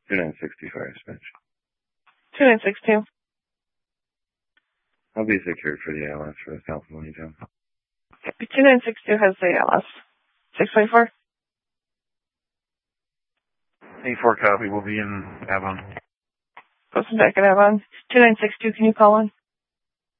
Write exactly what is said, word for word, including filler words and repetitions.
two nine six two fire dispatch. two nine six two. I'll be secured for the A L S for the South Millennium Town. two nine six two has the A L S. six five four. eight four copy. We'll be in Avon. Posting back at Avon. two nine six two, can you call in?